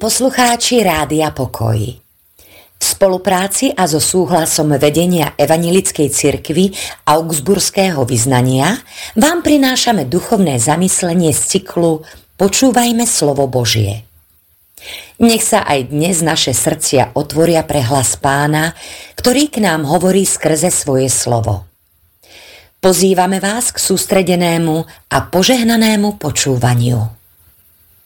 poslucháči Rádia Pokoj. V spolupráci a so súhlasom vedenia Evanjelickej cirkvi Augsburského vyznania vám prinášame duchovné zamyslenie z cyklu Počúvajme slovo Božie. Nech sa aj dnes naše srdcia otvoria pre hlas Pána, ktorý k nám hovorí skrze svoje slovo. Pozývame vás k sústredenému a požehnanému počúvaniu.